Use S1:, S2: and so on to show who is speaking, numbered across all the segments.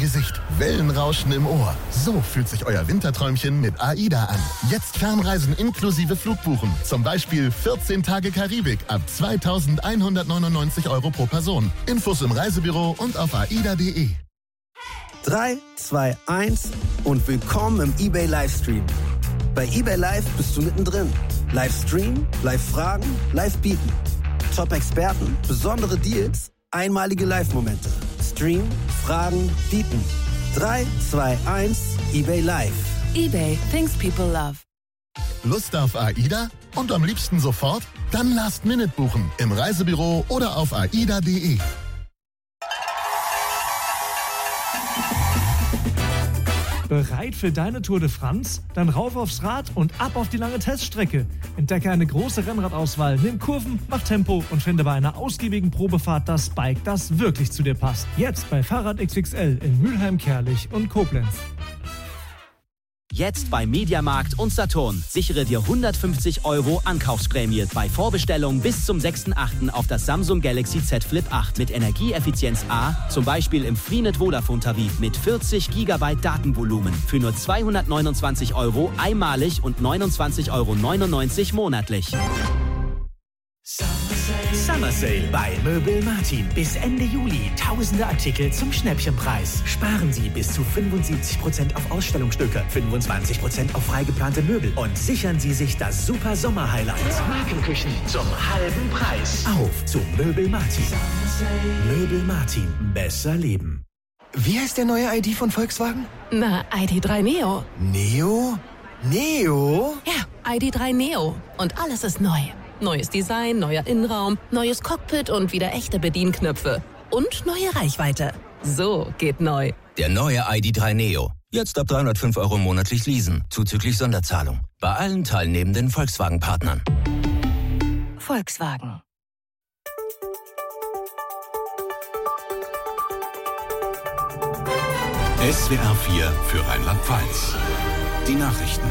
S1: Gesicht, Wellenrauschen im Ohr. So fühlt sich euer Winterträumchen mit AIDA an. Jetzt Fernreisen inklusive Flugbuchen. Zum Beispiel 14 Tage Karibik ab 2.199 € pro Person. Infos im Reisebüro und auf aida.de.
S2: 3, 2, 1 und willkommen im eBay Livestream. Bei eBay Live bist du mittendrin. Livestream, Live-Fragen, Live-Bieten. Top-Experten, besondere Deals, einmalige Live-Momente. Stream, Fragen, Bieten. 3, 2, 1, eBay Live.
S3: eBay, things people love.
S1: Lust auf AIDA? Und am liebsten sofort? Dann Last Minute buchen. Im Reisebüro oder auf aida.de.
S4: Bereit für deine Tour de France? Dann rauf aufs Rad und ab auf die lange Teststrecke. Entdecke eine große Rennradauswahl, nimm Kurven, mach Tempo und finde bei einer ausgiebigen Probefahrt das Bike, das wirklich zu dir passt. Jetzt bei Fahrrad XXL in Mülheim, Kerlich und Koblenz.
S5: Jetzt bei Mediamarkt und Saturn. Sichere dir 150 € Ankaufsprämie bei Vorbestellung bis zum 6.8. auf das Samsung Galaxy Z Flip 8 mit Energieeffizienz A, zum Beispiel im Freenet Vodafone Tarif mit 40 GB Datenvolumen für nur 229 € einmalig und 29,99 € monatlich.
S6: Summer Sale bei Möbel Martin. Bis Ende Juli tausende Artikel zum Schnäppchenpreis. Sparen Sie bis zu 75% auf Ausstellungsstücke, 25% auf freigeplante Möbel und sichern Sie sich das super Sommer-Highlight. Markenküchen zum halben Preis. Auf zu Möbel Martin. Möbel Martin. Besser leben.
S7: Wie heißt der neue ID von Volkswagen?
S3: Na, ID.3 Neo.
S7: Neo? Neo?
S3: Ja, ID.3 Neo. Und alles ist neu. Neues Design, neuer Innenraum, neues Cockpit und wieder echte Bedienknöpfe. Und neue Reichweite. So geht neu.
S8: Der neue ID.3 Neo. Jetzt ab 305 € monatlich leasen, zuzüglich Sonderzahlung. Bei allen teilnehmenden Volkswagen-Partnern.
S3: Volkswagen.
S9: SWR 4 für Rheinland-Pfalz. Die Nachrichten.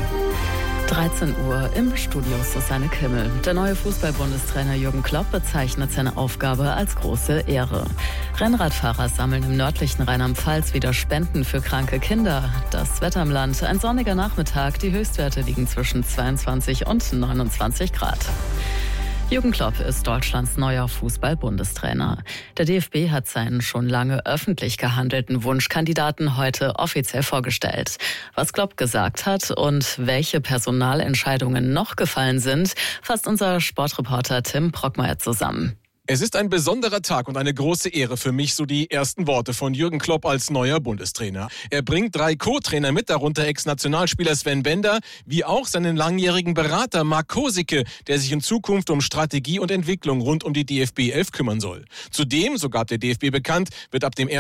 S10: 13 Uhr im Studio Susanne Kimmel. Der neue Fußball-Bundestrainer Jürgen Klopp bezeichnet seine Aufgabe als große Ehre. Rennradfahrer sammeln im nördlichen Rheinland-Pfalz wieder Spenden für kranke Kinder. Das Wetter im Land, ein sonniger Nachmittag. Die Höchstwerte liegen zwischen 22 und 29 Grad. Jürgen Klopp ist Deutschlands neuer Fußball-Bundestrainer. Der DFB hat seinen schon lange öffentlich gehandelten Wunschkandidaten heute offiziell vorgestellt. Was Klopp gesagt hat und welche Personalentscheidungen noch gefallen sind, fasst unser Sportreporter Tim Brockmeier zusammen.
S11: Es ist ein besonderer Tag und eine große Ehre für mich, so die ersten Worte von Jürgen Klopp als neuer Bundestrainer. Er bringt 3 Co-Trainer mit, darunter Ex-Nationalspieler Sven Bender, wie auch seinen langjährigen Berater Marc Kosicke, der sich in Zukunft um Strategie und Entwicklung rund um die DFB 11 kümmern soll. Zudem, so gab der DFB bekannt, wird ab dem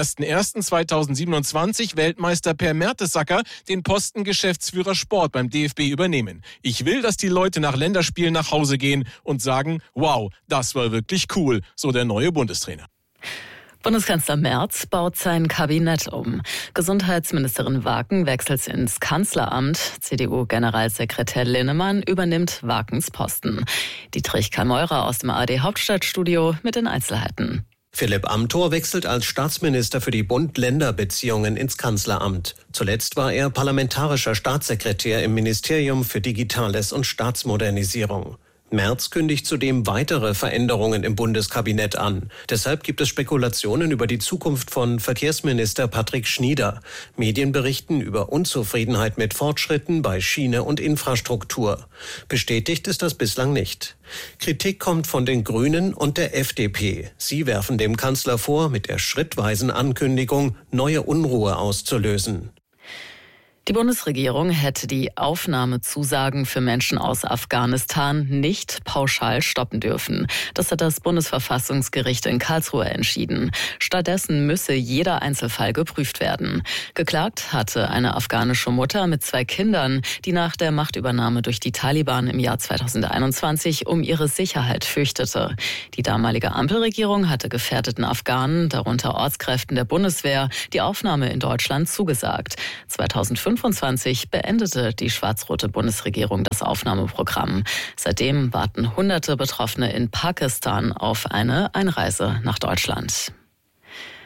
S11: 01.01.2027 Weltmeister Per Mertesacker den Posten Geschäftsführer Sport beim DFB übernehmen. Ich will, dass die Leute nach Länderspielen nach Hause gehen und sagen, wow, das war wirklich cool. So der neue Bundestrainer.
S10: Bundeskanzler Merz baut sein Kabinett um. Gesundheitsministerin Waken wechselt ins Kanzleramt. CDU-Generalsekretär Linnemann übernimmt Wakens Posten. Dietrich Kameurer aus dem ARD-Hauptstadtstudio mit den Einzelheiten.
S12: Philipp Amthor wechselt als Staatsminister für die Bund-Länder-Beziehungen ins Kanzleramt. Zuletzt war er parlamentarischer Staatssekretär im Ministerium für Digitales und Staatsmodernisierung. Merz kündigt zudem weitere Veränderungen im Bundeskabinett an. Deshalb gibt es Spekulationen über die Zukunft von Verkehrsminister Patrick Schnieder. Medien berichten über Unzufriedenheit mit Fortschritten bei Schiene und Infrastruktur. Bestätigt ist das bislang nicht. Kritik kommt von den Grünen und der FDP. Sie werfen dem Kanzler vor, mit der schrittweisen Ankündigung neue Unruhe auszulösen.
S10: Die Bundesregierung hätte die Aufnahmezusagen für Menschen aus Afghanistan nicht pauschal stoppen dürfen. Das hat das Bundesverfassungsgericht in Karlsruhe entschieden. Stattdessen müsse jeder Einzelfall geprüft werden. Geklagt hatte eine afghanische Mutter mit 2 Kindern, die nach der Machtübernahme durch die Taliban im Jahr 2021 um ihre Sicherheit fürchtete. Die damalige Ampelregierung hatte gefährdeten Afghanen, darunter Ortskräften der Bundeswehr, die Aufnahme in Deutschland zugesagt. 2025 beendete die schwarz-rote Bundesregierung das Aufnahmeprogramm. Seitdem warten Hunderte Betroffene in Pakistan auf eine Einreise nach Deutschland.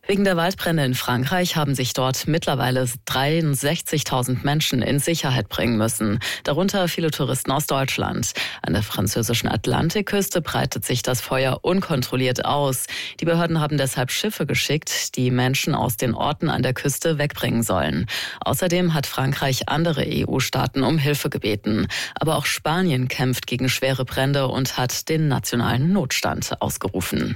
S10: Wegen der Waldbrände in Frankreich haben sich dort mittlerweile 63.000 Menschen in Sicherheit bringen müssen, darunter viele Touristen aus Deutschland. An der französischen Atlantikküste breitet sich das Feuer unkontrolliert aus. Die Behörden haben deshalb Schiffe geschickt, die Menschen aus den Orten an der Küste wegbringen sollen. Außerdem hat Frankreich andere EU-Staaten um Hilfe gebeten. Aber auch Spanien kämpft gegen schwere Brände und hat den nationalen Notstand ausgerufen.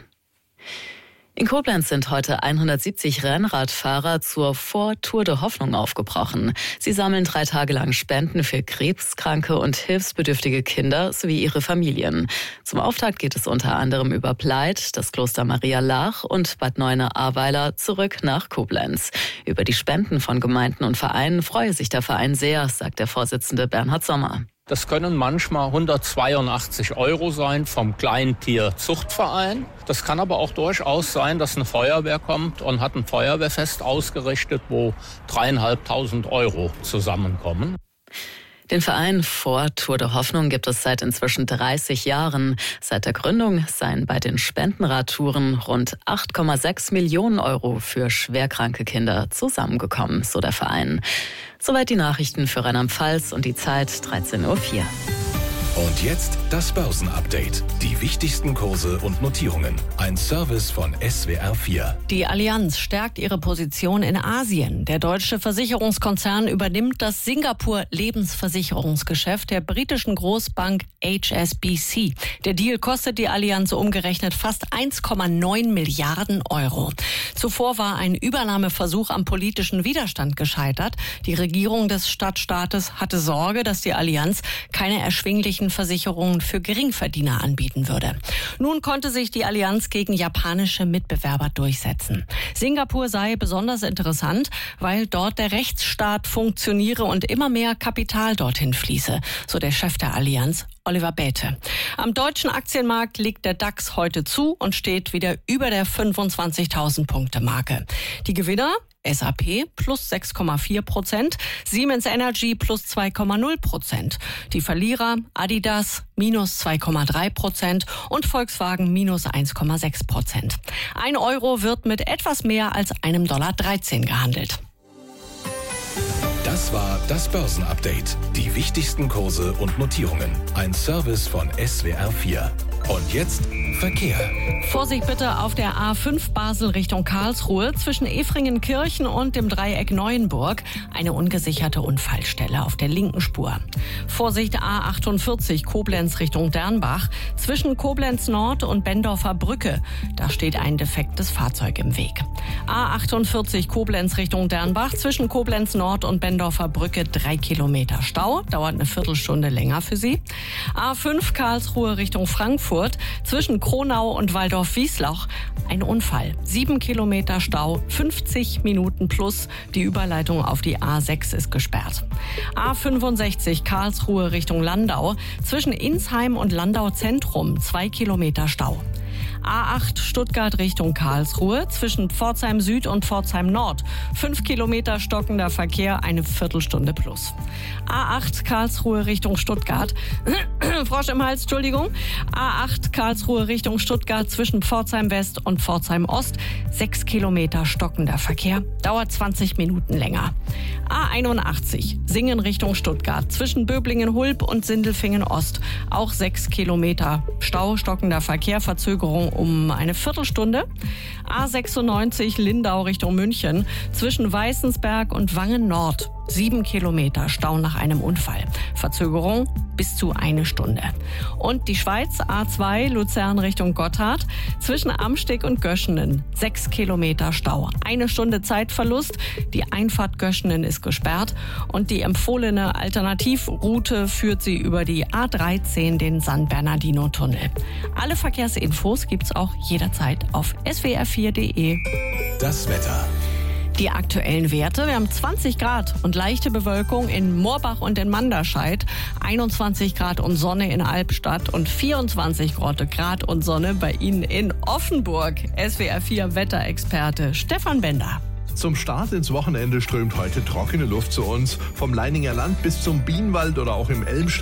S10: In Koblenz sind heute 170 Rennradfahrer zur Vortour de Hoffnung aufgebrochen. Sie sammeln 3 Tage lang Spenden für krebskranke und hilfsbedürftige Kinder sowie ihre Familien. Zum Auftakt geht es unter anderem über Pleit, das Kloster Maria Laach und Bad Neuenahr-Ahrweiler zurück nach Koblenz. Über die Spenden von Gemeinden und Vereinen freue sich der Verein sehr, sagt der Vorsitzende Bernhard Sommer.
S13: Das können manchmal 182 € sein vom Kleintierzuchtverein. Das kann aber auch durchaus sein, dass eine Feuerwehr kommt und hat ein Feuerwehrfest ausgerichtet, wo 3.500 € zusammenkommen.
S10: Den Verein Vortour de Hoffnung gibt es seit inzwischen 30 Jahren. Seit der Gründung seien bei den Spendenradtouren rund 8,6 Millionen € für schwerkranke Kinder zusammengekommen, so der Verein. Soweit die Nachrichten für Rheinland-Pfalz und die Zeit 13:04 Uhr.
S9: Und jetzt das Börsenupdate. Die wichtigsten Kurse und Notierungen. Ein Service von SWR 4.
S14: Die Allianz stärkt ihre Position in Asien. Der deutsche Versicherungskonzern übernimmt das Singapur-Lebensversicherungsgeschäft der britischen Großbank HSBC. Der Deal kostet die Allianz umgerechnet fast 1,9 Milliarden €. Zuvor war ein Übernahmeversuch am politischen Widerstand gescheitert. Die Regierung des Stadtstaates hatte Sorge, dass die Allianz keine erschwinglichen Versicherungen für Geringverdiener anbieten würde. Nun konnte sich die Allianz gegen japanische Mitbewerber durchsetzen. Singapur sei besonders interessant, weil dort der Rechtsstaat funktioniere und immer mehr Kapital dorthin fließe, so der Chef der Allianz, Oliver Bäte. Am deutschen Aktienmarkt liegt der DAX heute zu und steht wieder über der 25.000-Punkte-Marke. Die Gewinner? SAP plus 6,4%, Siemens Energy plus 2,0%. Die Verlierer Adidas minus 2,3% und Volkswagen minus 1,6%. 1 € wird mit etwas mehr als $1,13 gehandelt.
S9: Das war das Börsenupdate. Die wichtigsten Kurse und Notierungen. Ein Service von SWR 4. Und jetzt Verkehr.
S14: Vorsicht bitte auf der A5 Basel Richtung Karlsruhe zwischen Efringenkirchen und dem Dreieck Neuenburg. Eine ungesicherte Unfallstelle auf der linken Spur. Vorsicht A48 Koblenz Richtung Dernbach zwischen Koblenz Nord und Bendorfer Brücke. Da steht ein defektes Fahrzeug im Weg. A48 Koblenz Richtung Dernbach zwischen Koblenz Nord und Bendorfer Brücke 3 Kilometer Stau. Dauert eine Viertelstunde länger für Sie. A5 Karlsruhe Richtung Frankfurt zwischen Kronau und Waldorf-Wiesloch. Ein Unfall. 7 Kilometer Stau, 50 Minuten plus. Die Überleitung auf die A6 ist gesperrt. A65 Karlsruhe Richtung Landau zwischen Insheim und Landau Zentrum. 2 Kilometer Stau. A8 Stuttgart Richtung Karlsruhe zwischen Pforzheim Süd und Pforzheim Nord. 5 Kilometer stockender Verkehr, eine Viertelstunde plus. A8 Karlsruhe Richtung Stuttgart. Frosch im Hals, Entschuldigung. A8 Karlsruhe Richtung Stuttgart zwischen Pforzheim West und Pforzheim Ost. 6 Kilometer stockender Verkehr, dauert 20 Minuten länger. A81 Singen Richtung Stuttgart zwischen Böblingen-Hulb und Sindelfingen Ost. Auch 6 Kilometer Stau, stockender Verkehr, Verzögerung um eine Viertelstunde. A96 Lindau Richtung München zwischen Weißensberg und Wangen Nord. 7 Kilometer Stau nach einem Unfall. Verzögerung bis zu 1 Stunde. Und die Schweiz A2 Luzern Richtung Gotthard zwischen Amsteg und Göschenen. 6 Kilometer Stau. 1 Stunde Zeitverlust. Die Einfahrt Göschenen ist gesperrt und die empfohlene Alternativroute führt sie über die A13, den San Bernardino-Tunnel. Alle Verkehrsinfos gibt's auch jederzeit auf swr4.de.
S9: Das Wetter.
S14: Die aktuellen Werte, wir haben 20 Grad und leichte Bewölkung in Moorbach und in Manderscheid, 21 Grad und Sonne in Albstadt und 24 Grad und Sonne bei Ihnen in Offenburg. SWR 4 Wetterexperte Stefan Bender.
S15: Zum Start ins Wochenende strömt heute trockene Luft zu uns. Vom Leininger Land bis zum Bienenwald oder auch im Elmstein